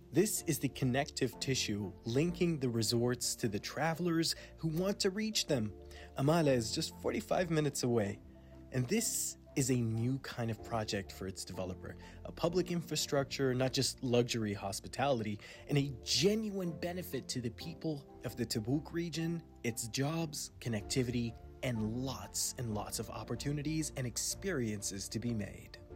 This is the connective tissue linking the resorts to the travelers who want to reach them. Amala is just 45 minutes away. And this is a new kind of project for its developer, a public infrastructure, not just luxury hospitality, and a genuine benefit to the people of the Tabuk region, its jobs, connectivity, and lots of opportunities and experiences to be made.